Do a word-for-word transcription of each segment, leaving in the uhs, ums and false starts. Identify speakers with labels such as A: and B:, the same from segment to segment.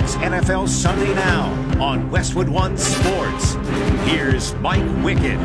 A: It's N F L Sunday Now on Westwood One Sports. Here's Mike Wickett.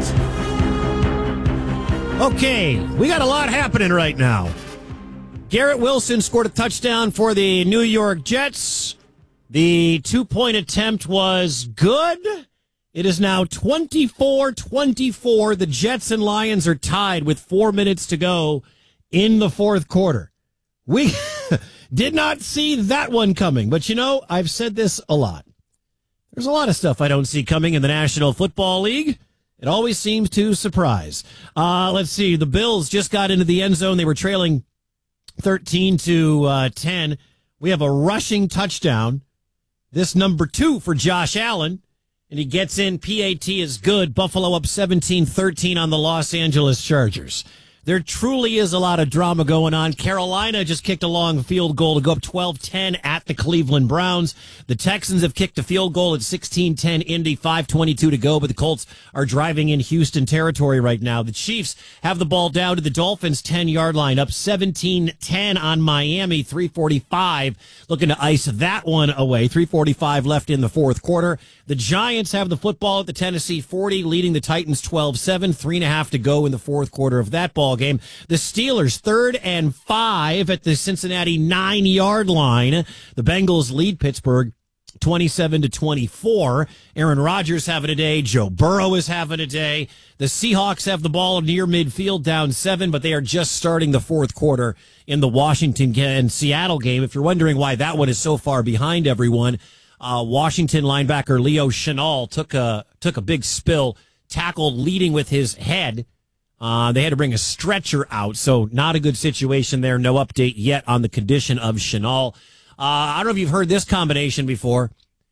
B: Okay, we got a lot happening right now. Garrett Wilson scored a touchdown for the New York Jets. The two-point attempt was good. It is now twenty-four twenty-four. The Jets and Lions are tied with four minutes to go in the fourth quarter. We did not see that one coming, but you know, I've said this a lot. There's a lot of stuff I don't see coming in the National Football League. It always seems to surprise. Uh, let's see. The Bills just got into the end zone. They were trailing thirteen to ten. We have a rushing touchdown. This number two for Josh Allen. And he gets in. P A T is good. Buffalo up seventeen thirteen on the Los Angeles Chargers. There truly is a lot of drama going on. Carolina just kicked a long field goal to go up twelve ten at the Cleveland Browns. The Texans have kicked a field goal at sixteen ten Indy, five twenty-two to go, but the Colts are driving in Houston territory right now. The Chiefs have the ball down to the Dolphins' ten-yard line, up seventeen ten on Miami, three forty-five, looking to ice that one away. three forty-five left in the fourth quarter. The Giants have the football at the Tennessee forty, leading the Titans twelve seven, three and a half to go in the fourth quarter of that ball game. The Steelers third and five at the Cincinnati nine-yard line. The Bengals lead Pittsburgh twenty-seven to twenty-four. Aaron Rodgers having a day. Joe Burrow is having a day. The Seahawks have the ball near midfield, down seven, but they are just starting the fourth quarter in the Washington and Seattle game. If you're wondering why that one is so far behind everyone, uh, Washington linebacker Leo Chenal took a took a big spill, tackled leading with his head. Uh, they had to bring a stretcher out, so not a good situation there. No update yet on the condition of Chenal. Uh, I don't know if you've heard this combination before.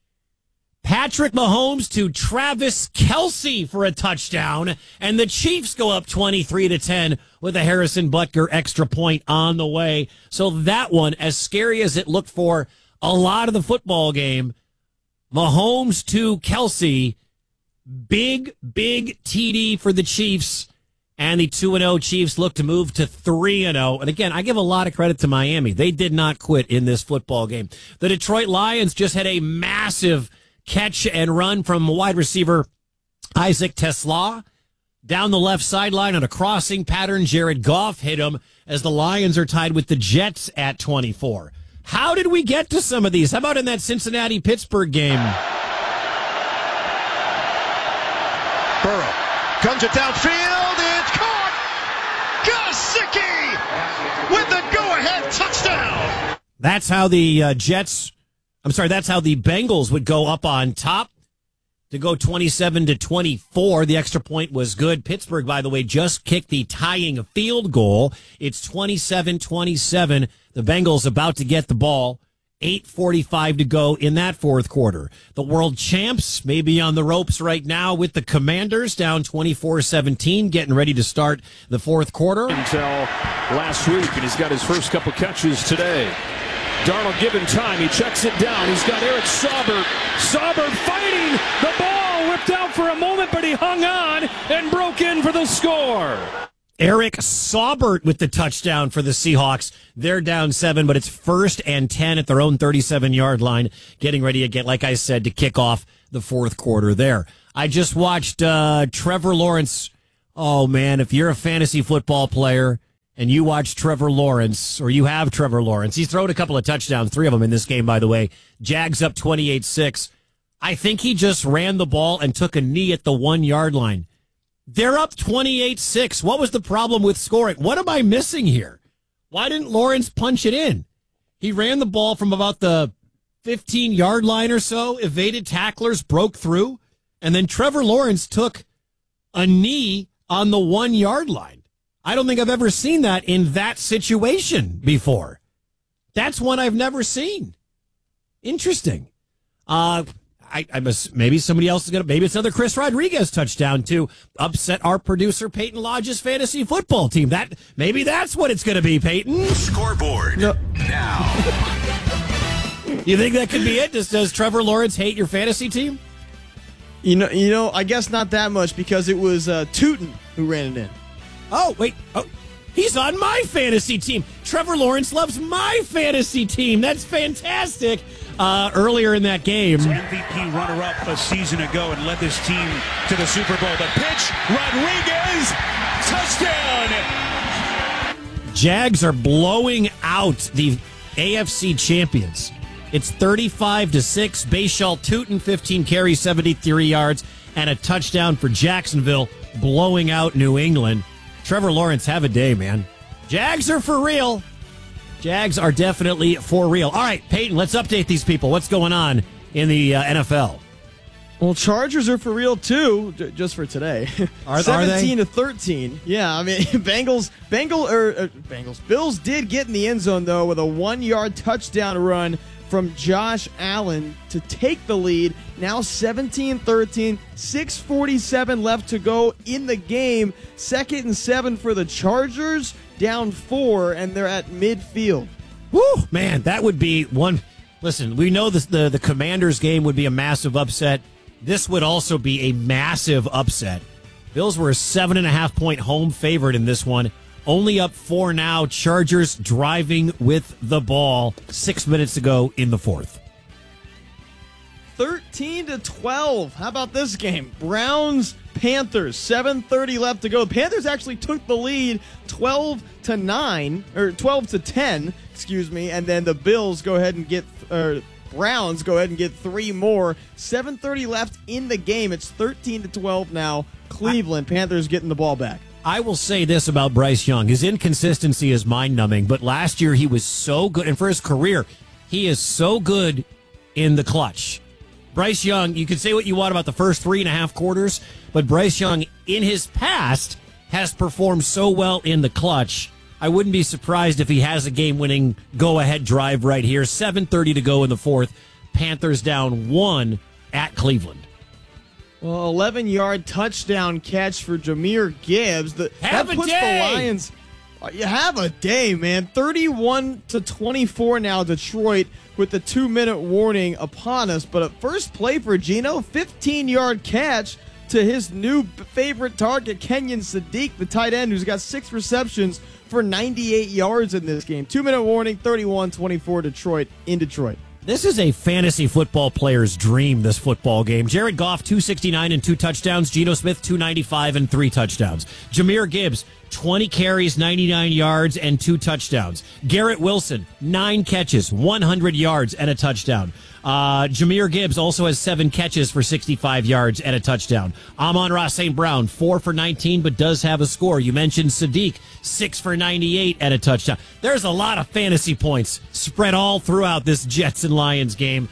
B: Patrick Mahomes to Travis Kelce for a touchdown, and the Chiefs go up twenty-three to ten with a Harrison Butker extra point on the way. So that one, as scary as it looked for a lot of the football game, Mahomes to Kelce, big, big T D for the Chiefs. And the two and oh Chiefs look to move to three and oh. And again, I give a lot of credit to Miami. They did not quit in this football game. The Detroit Lions just had a massive catch and run from wide receiver Isaac Tesla down the left sideline on a crossing pattern. Jared Goff hit him as the Lions are tied with the Jets at twenty-four. How did we get to some of these? How about in that Cincinnati-Pittsburgh game?
C: Burrow comes it downfield. With the go-ahead touchdown.
B: That's how the uh, Jets, I'm sorry, that's how the Bengals would go up on top to go twenty-seven to twenty-four. The extra point was good. Pittsburgh, by the way, just kicked the tying field goal. It's twenty-seven twenty-seven. The Bengals about to get the ball. eight forty-five to go in that fourth quarter. The world champs may be on the ropes right now with the Commanders down twenty-four seventeen, getting ready to start the fourth quarter.
D: Until last week, and he's got his first couple catches today. Darnold given time. He checks it down. He's got Eric Saubert. Saubert fighting. The ball whipped out for a moment, but he hung on and broke in for the score.
B: Eric Saubert with the touchdown for the Seahawks. They're down seven, but it's first and ten at their own thirty-seven-yard line, getting ready again, like I said, to kick off the fourth quarter there. I just watched uh, Trevor Lawrence. Oh, man, if you're a fantasy football player and you watch Trevor Lawrence, or you have Trevor Lawrence, he's thrown a couple of touchdowns, three of them in this game, by the way. Jags up twenty-eight six. I think he just ran the ball and took a knee at the one-yard line. They're up twenty-eight six. What was the problem with scoring? What am I missing here? Why didn't Lawrence punch it in? He ran the ball from about the fifteen-yard line or so, evaded tacklers, broke through, and then Trevor Lawrence took a knee on the one-yard line. I don't think I've ever seen that in that situation before. That's one I've never seen. Interesting. Uh... I, I must, maybe somebody else is going to, maybe it's another Chris Rodriguez touchdown to upset our producer Peyton Lodge's fantasy football team. That, maybe that's what it's going to be, Peyton.
A: Scoreboard.
B: No.
A: Now.
B: You think that could be it? Does, does Trevor Lawrence hate your fantasy team?
E: You know, you know, I guess not that much because it was uh, Tootin who ran it in.
B: Oh, wait. Oh, He's on my fantasy team. Trevor Lawrence loves my fantasy team. That's fantastic. Uh, earlier in that game,
F: M V P runner-up a season ago and led this team to the Super Bowl. The pitch, Rodriguez, touchdown.
B: Jags are blowing out the A F C champions. It's thirty-five to six. Bayshall Tootin, fifteen carries, seventy-three yards, and a touchdown for Jacksonville, blowing out New England. Trevor Lawrence, have a day, man. Jags are for real. Jags are definitely for real. All right, Peyton, let's update these people. What's going on in the uh, N F L?
E: Well, Chargers are for real too, j- just for today.
B: Are,
E: seventeen
B: are they?
E: to thirteen. Yeah, I mean, Bengals, Bengal or uh, Bengals, Bills did get in the end zone though with a one-yard touchdown run from Josh Allen to take the lead. Now seventeen thirteen, six forty-seven left to go in the game. Second and seven for the Chargers, down four, and they're at midfield.
B: Woo, man, that would be one. Listen, we know this, the, the Commanders game would be a massive upset. This would also be a massive upset. Bills were a seven and a half point home favorite in this one. Only up four now. Chargers driving with the ball. Six minutes to go in the fourth.
E: thirteen to twelve. How about this game? Browns, Panthers, seven thirty left to go. Panthers actually took the lead twelve to nine, or twelve to ten, excuse me, and then the Bills go ahead and get, or Browns go ahead and get three more. seven thirty left in the game. It's thirteen to twelve now. Cleveland, Panthers getting the ball back.
B: I will say this about Bryce Young. His inconsistency is mind-numbing, but last year he was so good, and for his career, he is so good in the clutch. Bryce Young, you can say what you want about the first three and a half quarters, but Bryce Young, in his past, has performed so well in the clutch. I wouldn't be surprised if he has a game-winning go-ahead drive right here. seven thirty to go in the fourth. Panthers down one at Cleveland.
E: Well, eleven-yard touchdown catch for Jahmyr Gibbs. The,
B: Have
E: that
B: a
E: puts
B: day.
E: the Lions. You have a day, man. thirty-one to twenty-four now, Detroit, with the two-minute warning upon us. But a first play for Geno, fifteen-yard catch to his new favorite target, Kenyon Sadiq, the tight end, who's got six receptions for ninety-eight yards in this game. Two-minute warning, thirty-one twenty-four, Detroit in Detroit.
B: This is a fantasy football player's dream, this football game. Jared Goff, two sixty-nine and two touchdowns. Geno Smith, two ninety-five and three touchdowns. Jahmyr Gibbs, twenty carries, ninety-nine yards, and two touchdowns. Garrett Wilson, nine catches, one hundred yards, and a touchdown. Uh, Jahmyr Gibbs also has seven catches for sixty-five yards and a touchdown. Amon-Ra Saint Brown, four for nineteen, but does have a score. You mentioned Sadiq, six for ninety-eight and a touchdown. There's a lot of fantasy points spread all throughout this Jets and Lions game.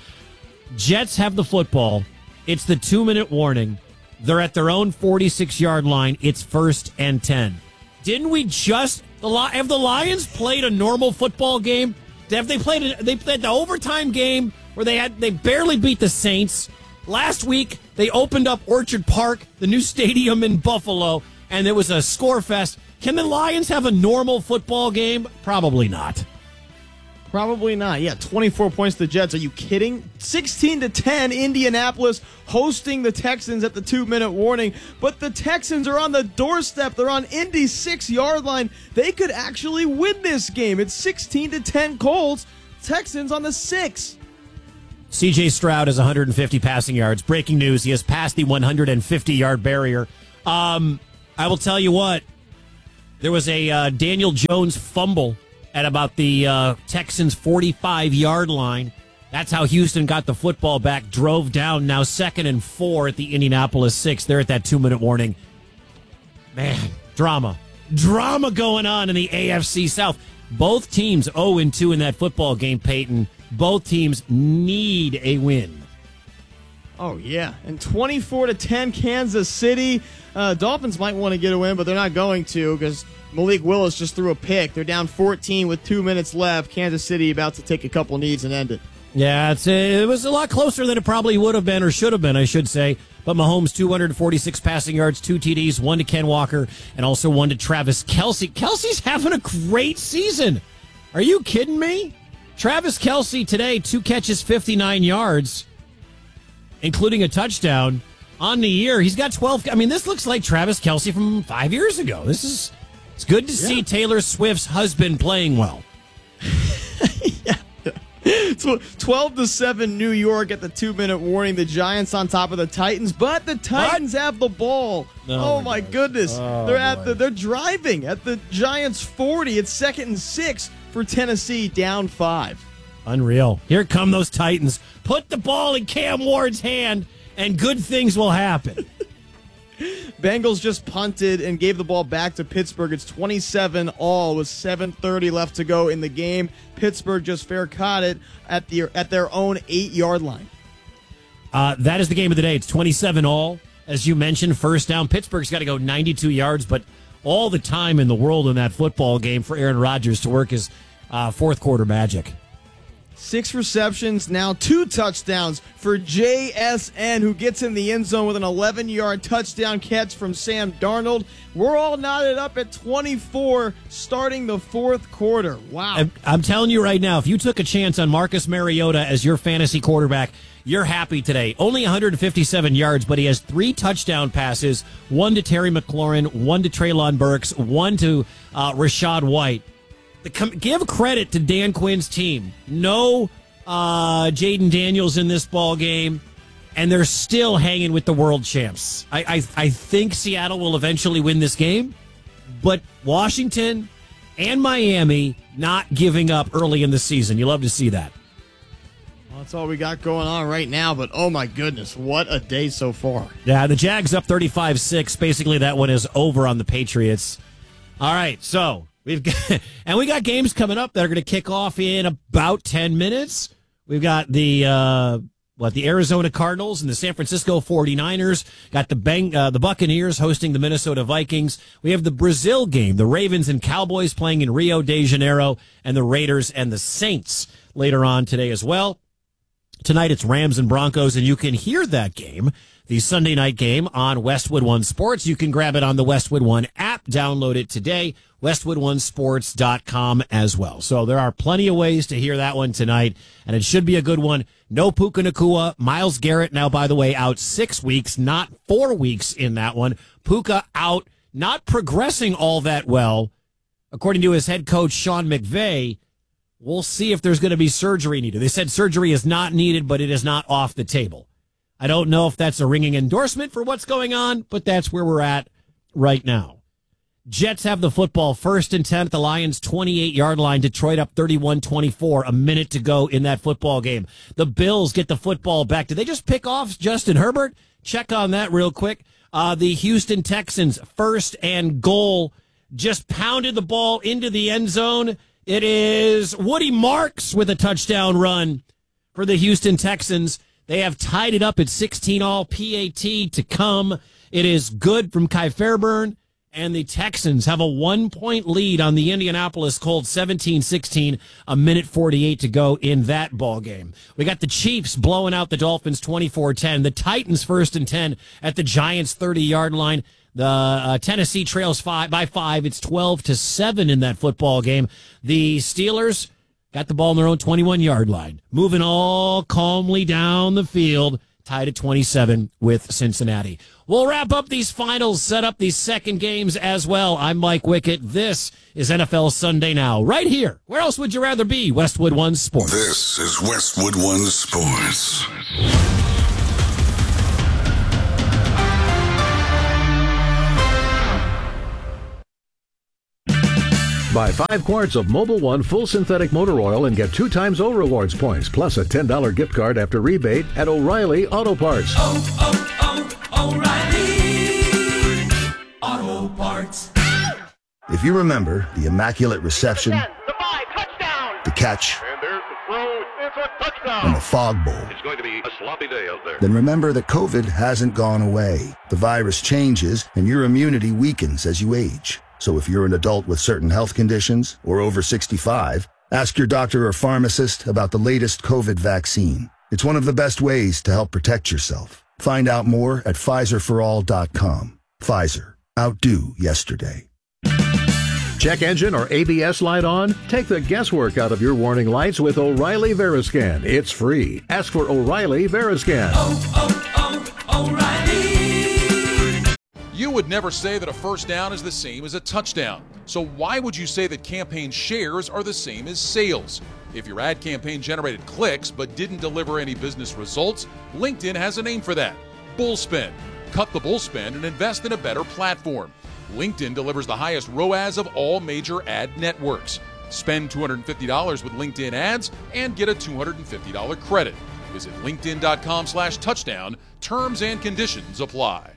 B: Jets have the football. It's the two-minute warning. They're at their own forty-six-yard line. It's first and ten. Didn't we just the have the Lions played a normal football game? Have they played a, they played the overtime game where they had they barely beat the Saints? Last week they opened up Orchard Park, the new stadium in Buffalo, and it was a score fest. Can the Lions have a normal football game? Probably not.
E: Probably not. Yeah, twenty-four points to the Jets. Are you kidding? sixteen to ten, Indianapolis hosting the Texans at the two-minute warning. But the Texans are on the doorstep. They're on Indy's six-yard line. They could actually win this game. It's sixteen to ten Colts. Texans on the six.
B: C J Stroud has one hundred fifty passing yards. Breaking news, he has passed the one hundred fifty-yard barrier. Um, I will tell you what, there was a uh, Daniel Jones fumble at about the uh, Texans' forty-five-yard line. That's how Houston got the football back, drove down, now second and four at the Indianapolis six. They're at that two-minute warning. Man, drama. Drama going on in the A F C South. Both teams oh and two in that football game, Peyton. Both teams need a win.
E: Oh, yeah. And twenty-four to ten, Kansas City. Uh, Dolphins might want to get a win, but they're not going to because Malik Willis just threw a pick. They're down fourteen with two minutes left. Kansas City about to take a couple knees and end it.
B: Yeah, it's, it was a lot closer than it probably would have been or should have been, I should say. But Mahomes, two hundred forty-six passing yards, two T Ds, one to Ken Walker, and also one to Travis Kelce. Kelce's having a great season. Are you kidding me? Travis Kelce today, two catches, fifty-nine yards, including a touchdown. On the year, he's got twelve. I mean, this looks like Travis Kelce from five years ago. This is It's good to see Taylor Swift's husband playing well.
E: twelve to seven New York at the two-minute warning. The Giants on top of the Titans, but the Titans what? have the ball.
B: Oh,
E: oh my
B: gosh.
E: goodness.
B: Oh,
E: they're at
B: boy.
E: the they're driving at the Giants forty. It's second and six for Tennessee, down five.
B: Unreal. Here come those Titans. Put the ball in Cam Ward's hand and good things will happen.
E: Bengals just punted and gave the ball back to Pittsburgh. It's twenty-seven all with seven thirty left to go in the game. Pittsburgh just fair caught it at the at their own eight-yard line.
B: Uh, that is the game of the day. It's twenty-seven all. As you mentioned, first down. Pittsburgh's got to go ninety-two yards, but all the time in the world in that football game for Aaron Rodgers to work his uh, fourth quarter magic.
E: Six receptions, now two touchdowns for J S N, who gets in the end zone with an eleven-yard touchdown catch from Sam Darnold. We're all knotted up at twenty-four starting the fourth quarter. Wow.
B: I'm, I'm telling you right now, if you took a chance on Marcus Mariota as your fantasy quarterback, you're happy today. Only one hundred fifty-seven yards, but he has three touchdown passes, one to Terry McLaurin, one to Treylon Burks, one to uh, Rachaad White. The, give credit to Dan Quinn's team. No uh, Jaden Daniels in this ball game, and they're still hanging with the world champs. I, I, I think Seattle will eventually win this game, but Washington and Miami not giving up early in the season. You love to see that.
E: Well, that's all we got going on right now, but oh my goodness, what a day so far.
B: Yeah, the Jags up thirty-five six. Basically, that one is over on the Patriots. All right, so... We've got, and we got games coming up that are going to kick off in about ten minutes. We've got the uh, what the Arizona Cardinals and the San Francisco forty-niners. Got the Bang, uh, the Buccaneers hosting the Minnesota Vikings. We have the Brazil game, the Ravens and Cowboys playing in Rio de Janeiro, and the Raiders and the Saints later on today as well. Tonight it's Rams and Broncos, and you can hear that game, the Sunday night game, on Westwood One Sports. You can grab it on the Westwood One app. Download it today. Westwood One Sports dot com as well. So there are plenty of ways to hear that one tonight, and it should be a good one. No Puka Nacua. Myles Garrett now, by the way, out six weeks, not four weeks in that one. Puka out, not progressing all that well. According to his head coach, Sean McVay, we'll see if there's going to be surgery needed. They said surgery is not needed, but it is not off the table. I don't know if that's a ringing endorsement for what's going on, but that's where we're at right now. Jets have the football first and ten at the Lions' twenty-eight-yard line. Detroit up thirty-one twenty-four, a minute to go in that football game. The Bills get the football back. Did they just pick off Justin Herbert? Check on that real quick. Uh, the Houston Texans, first and goal, just pounded the ball into the end zone. It is Woody Marks with a touchdown run for the Houston Texans. They have tied it up at sixteen all, P A T to come. It is good from Kai Fairburn. And the Texans have a one-point lead on the Indianapolis Colts, seventeen sixteen, a minute forty-eight to go in that ball game. We got the Chiefs blowing out the Dolphins twenty-four ten. The Titans first and ten at the Giants' thirty-yard line. The uh, Tennessee trails five by five. It's twelve to seven in that football game. The Steelers got the ball on their own twenty-one-yard line, moving all calmly down the field, tied at twenty-seven with Cincinnati. We'll wrap up these finals, set up these second games as well. I'm Mike Wickett. This is N F L Sunday Now, right here. Where else would you rather be? Westwood One Sports.
G: This is Westwood One Sports.
H: Buy five quarts of Mobil One full synthetic motor oil and get two times O rewards points, plus a ten dollars gift card after rebate at O'Reilly Auto Parts.
I: Oh, oh, oh, O'Reilly Auto Parts.
J: If you remember the immaculate reception,
C: The five, touchdown.
J: the catch,
C: And there's the throw. It's a touchdown.
J: and the fog bowl,
C: It's going to be a sloppy day out there.
J: then remember that COVID hasn't gone away. The virus changes, and your immunity weakens as you age. So if you're an adult with certain health conditions or over sixty-five, ask your doctor or pharmacist about the latest COVID vaccine. It's one of the best ways to help protect yourself. Find out more at Pfizer for all dot com. Pfizer. Outdo yesterday.
H: Check engine or A B S light on? Take the guesswork out of your warning lights with O'Reilly Veriscan. It's free. Ask for O'Reilly Veriscan.
I: Oh, oh, O'Reilly.
K: You would never say that a first down is the same as a touchdown. So why would you say that campaign shares are the same as sales? If your ad campaign generated clicks but didn't deliver any business results, LinkedIn has a name for that: bullspend. Cut the bullspend and invest in a better platform. LinkedIn delivers the highest R O A S of all major ad networks. Spend two hundred fifty dollars with LinkedIn ads and get a two hundred fifty dollars credit. Visit linkedin.com slash touchdown. Terms and conditions apply.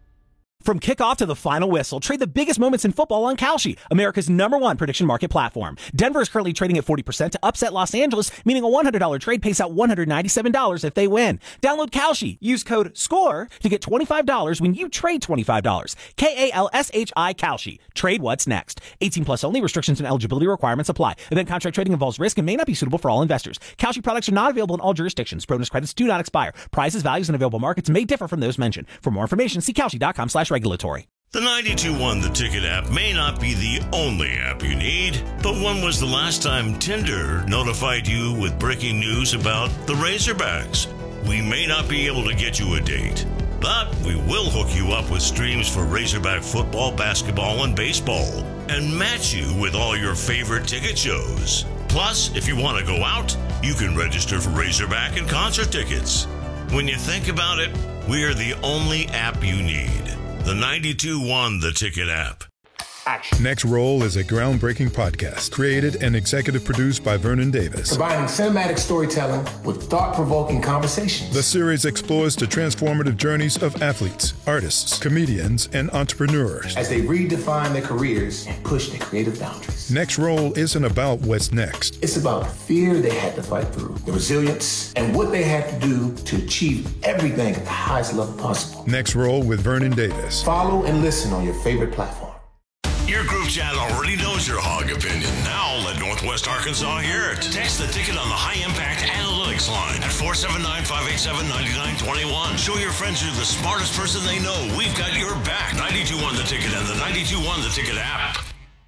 L: From kickoff to the final whistle, trade the biggest moments in football on Kalshi, America's number one prediction market platform. Denver is currently trading at forty percent to upset Los Angeles, meaning a one hundred dollars trade pays out one hundred ninety-seven dollars if they win. Download Kalshi. Use code SCORE to get twenty-five dollars when you trade twenty-five dollars. K A L S H I Kalshi. Trade what's next. eighteen plus only. Restrictions and eligibility requirements apply. Event contract trading involves risk and may not be suitable for all investors. Kalshi products are not available in all jurisdictions. Bonus credits do not expire. Prices, values, and available markets may differ from those mentioned. For more information, see Kalshi.com slash regulatory.
M: The ninety-two one The Ticket app may not be the only app you need, but when was the last time Tinder notified you with breaking news about the Razorbacks? We may not be able to get you a date, but we will hook you up with streams for Razorback football, basketball, and baseball, and match you with all your favorite ticket shows. Plus, if you want to go out, you can register for Razorback and concert tickets. When you think about it, we are the only app you need. The ninety-two one The Ticket app.
N: Action. Next Roll is a groundbreaking podcast created and executive produced by Vernon Davis.
O: Combining cinematic storytelling with thought-provoking conversations.
N: The series explores the transformative journeys of athletes, artists, comedians, and entrepreneurs
O: as they redefine their careers and push their creative boundaries.
N: Next Roll isn't about what's next.
O: It's about the fear they had to fight through, the resilience, and what they had to do to achieve everything at the highest level possible.
N: Next Roll with Vernon Davis.
O: Follow and listen on your favorite platform.
M: Your group chat already knows your hog opinion. Now let Northwest Arkansas hear it. Text the ticket on the High Impact Analytics line at four seven nine, five eight seven, nine nine two one. Show your friends you're the smartest person they know. We've got your back. ninety-two one The Ticket and the ninety-two one The Ticket app.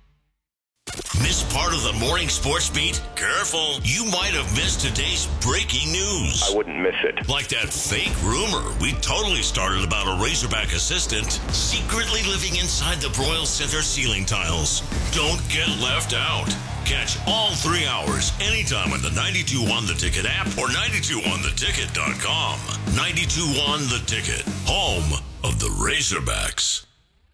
M: Missed part of the morning sports beat? Careful. You might have missed today's breaking news.
C: I wouldn't miss it.
M: Like that fake rumor we totally started about a Razorback assistant secretly living inside the Broyles Center ceiling tiles. Don't get left out. Catch all three hours anytime on the ninety-two one The Ticket app or nine two one the ticket dot com. ninety-two one The Ticket, home of the Razorbacks.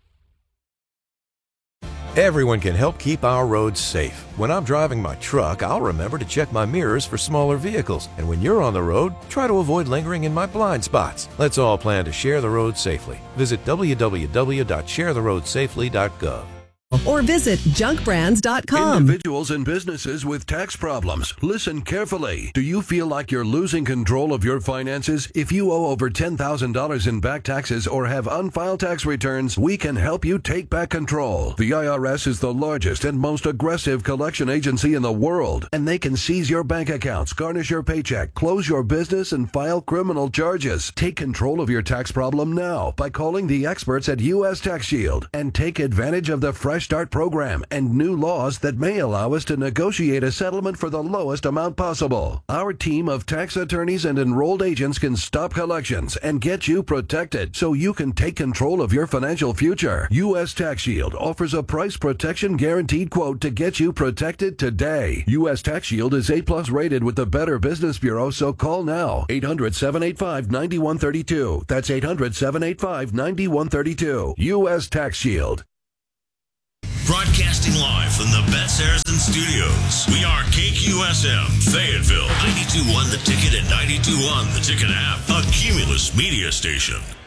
P: Everyone can help keep our roads safe. When I'm driving my truck, I'll remember to check my mirrors for smaller vehicles. And when you're on the road, try to avoid lingering in my blind spots. Let's all plan to share the road safely. Visit w w w dot share the road safely dot gov.
Q: Or visit junk brands dot com.
H: Individuals and businesses with tax problems, listen carefully. Do you feel like you're losing control of your finances? If you owe over ten thousand dollars in back taxes or have unfiled tax returns, we can help you take back control. The I R S is the largest and most aggressive collection agency in the world, and they can seize your bank accounts, garnish your paycheck, close your business, and file criminal charges. Take control of your tax problem now by calling the experts at U S Tax Shield and take advantage of the Fresh Start program and new laws that may allow us to negotiate a settlement for the lowest amount possible. Our team of tax attorneys and enrolled agents can stop collections and get you protected so you can take control of your financial future. U S Tax Shield offers a price protection guaranteed quote to get you protected today. U S Tax Shield is A plus rated with the Better Business Bureau, so call now. eight hundred, seven eight five, nine one three two. That's eight hundred, seven eight five, nine one three two. U S Tax Shield.
M: Broadcasting live from the Bet Saracen Studios. We are K Q S M, Fayetteville, ninety-two one The Ticket and ninety-two one The Ticket app, a Cumulus media station.